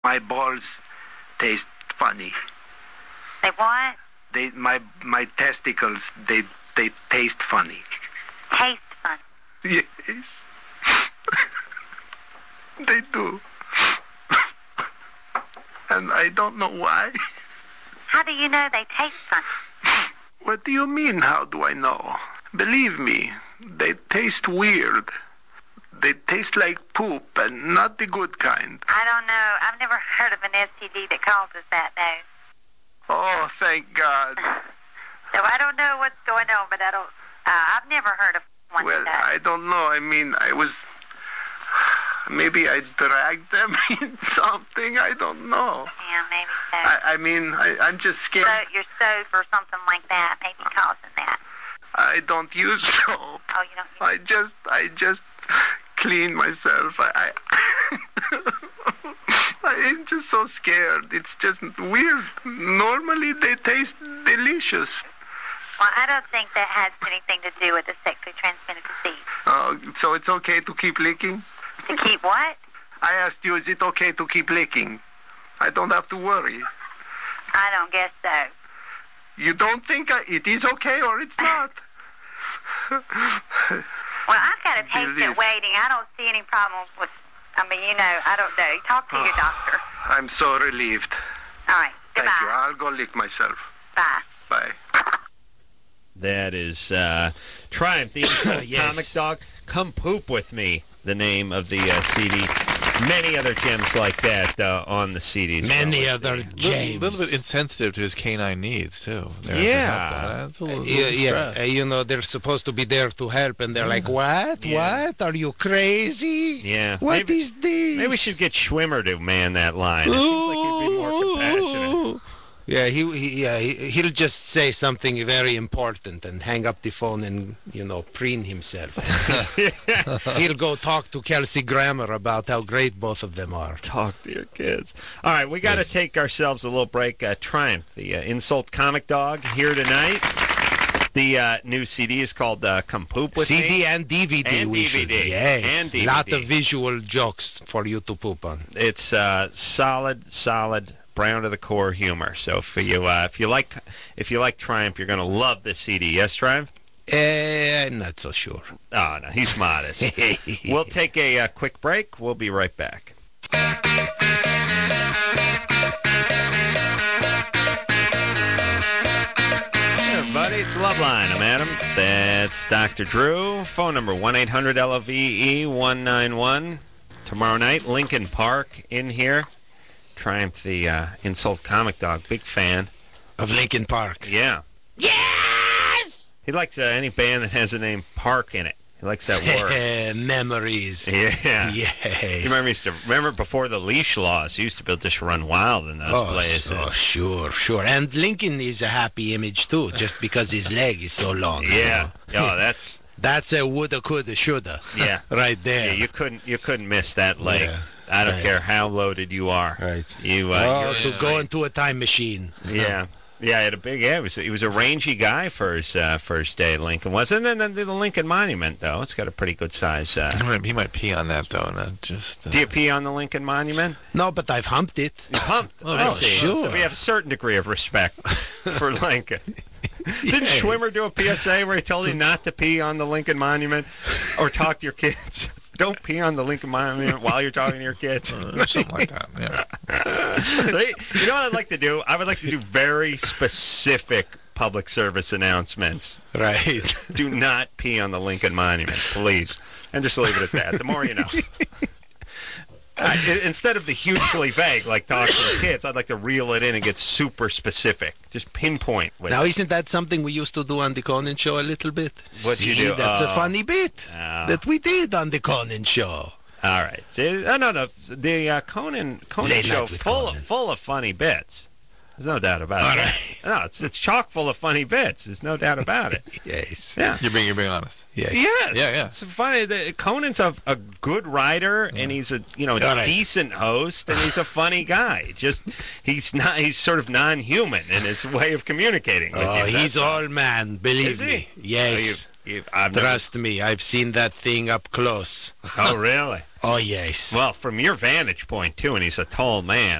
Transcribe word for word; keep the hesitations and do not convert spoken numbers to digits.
My balls taste funny. They what? They my my testicles they they taste funny. Taste fun. Yes. They do. And I don't know why. How do you know they taste fun? What do you mean, how do I know? Believe me, they taste weird. They taste like poop, and not the good kind. I don't know. I've never heard of an S T D that causes that, though. Oh, thank God. So I don't know what's going on, but I don't... Uh, I've never heard of one Well, that does. I don't know. I mean, I was... Maybe I dragged them in something. I don't know. Yeah, maybe so. I, I mean, I, I'm just scared. So your soap or something like that may be causing that. I don't use soap. Oh, you don't use I just, I just clean myself. I, I I'm just so scared. It's just weird. Normally they taste delicious. Well, I don't think that has anything to do with the sexually transmitted disease. Uh, so it's okay to keep licking? To keep what? I asked you, is it okay to keep licking? I don't have to worry. I don't guess so. You don't think I, it is okay or it's not? Well, I've got a patient Believe. waiting. I don't see any problem with, I mean, you know, I don't know. Talk to your doctor. I'm so relieved. All right. Thank Goodbye. you. I'll go lick myself. Bye. Bye. That is uh, Triumph, the Insult Yes. Comic Dog. Come Poop With Me, the name of the uh, C D. Many other gems like that uh, on the C Ds. Many Well, other let's see. James. A little bit insensitive to his canine needs, too. They're- they're Yeah. helping. That's a little, Yeah, little yeah. stressed. Uh, you know, they're supposed to be there to help, and they're like, what? Yeah. What? Are you crazy? Yeah. What maybe, is this? Maybe we should get Schwimmer to man that line. It seems like he'd be more compassionate. Yeah, he, he yeah he, he'll just say something very important and hang up the phone and, you know, preen himself. He'll go talk to Kelsey Grammer about how great both of them are. Talk to your kids. All right, we got to Yes. take ourselves a little break. Uh, Triumph, the uh, Insult Comic Dog, here tonight. The uh, new C D is called uh, Come Poop With C D Me. and D V D. And we D V D. should. Yes. And D V D. Lot of visual jokes for you to poop on. It's uh, solid, solid brown to the core humor. So if you uh, if you like if you like Triumph, you're going to love this C D. Yes, Triumph? Eh, I'm not so sure. Oh no, he's modest. We'll take a uh, quick break. We'll be right back. Hey everybody, it's Loveline. I'm Adam. That's Doctor Drew. Phone number one eight hundred L O V E one nine one. Tomorrow night, Lincoln Park in here. Triumph, the uh, Insult Comic Dog, big fan. Of Lincoln Park. Yeah. Yes! He likes uh, any band that has the name Park in it. He likes that word. Memories. Yeah. Yes. You remember, used to, remember before the leash laws, he used to be able to just run wild in those Oh, places. oh, sure, sure. And Lincoln is a happy image, too, just because his leg is so long. you Yeah. know. Oh, that's That's a woulda, coulda, shoulda. Yeah. Right yeah, there. you couldn't you couldn't miss that leg. Yeah. I don't Right. care how loaded you are. Right. You uh, oh, you're- to go into a time machine. Yeah. Yeah, he had a big, yeah, he was, he was a rangy guy for his uh, first day at Lincoln, wasn't it? And then the Lincoln Monument, though, it's got a pretty good size. Uh, He might, he might pee on that, though, not just... Uh, do you pee on the Lincoln Monument? No, but I've humped it. You pumped. Oh, I oh, see. sure. So we have a certain degree of respect for Lincoln. Didn't Yes. Schwimmer do a P S A where he told you not to pee on the Lincoln Monument or talk to your kids? Don't pee on the Lincoln Monument while you're talking to your kids. uh, something like that, yeah. They- you know what I'd like to do? I would like to do very specific public service announcements. Right. Do not pee on the Lincoln Monument, please. And just leave it at that. The more you know. Uh, i- instead of the hugely vague, like talk to the kids, I'd like to reel it in and get super specific. Just pinpoint. With Now, isn't that something we used to do on the Conan Show a little bit? What'd See, you do? That's Oh. a funny bit Oh. that we did on the Conan Show. All right. See, oh, no, no. The uh, Conan Conan Late show Night with full Conan. of, full of funny bits. There's no doubt about All it. right. No, it's it's chock full of funny bits. There's no doubt about it. Yes. Yeah. You're being, you're being honest. Yes. Yes. Yeah, yeah. It's funny. The, Conan's a, a good writer, and he's a you know All right. decent host, and he's a funny guy. Just he's not. He's sort of non-human in his way of communicating with Oh, you. he's That's all. all man, believe Is he? me. Oh, Yes. you've- you've- I've never- Trust me, I've seen that thing up close. Oh, really? Oh, yes. Well, from your vantage point too, and he's a tall man.